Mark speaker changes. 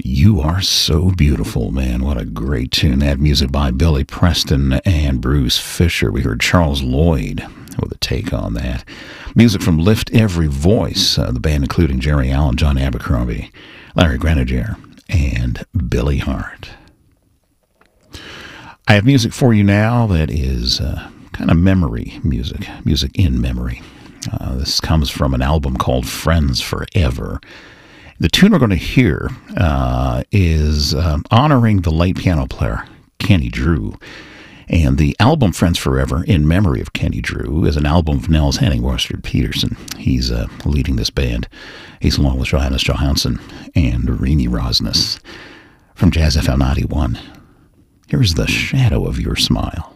Speaker 1: You Are So Beautiful, man. What a great tune. That music by Billy Preston and Bruce Fisher. We heard Charles Lloyd with a take on that. Music from Lift Every Voice, the band including Jerry Allen, John Abercrombie, Larry Grenadier, and Billy Hart. I have music for you now that is kind of memory music, music in memory. This comes from an album called Friends Forever. The tune we're going to hear is honoring the late piano player, Kenny Drew. And the album Friends Forever, in memory of Kenny Drew, is an album of Nels Henning Worcester Peterson. He's leading this band. He's along with Johannes Johansson and Rini Rosnes from Jazz FM 91. Here's The Shadow of Your Smile.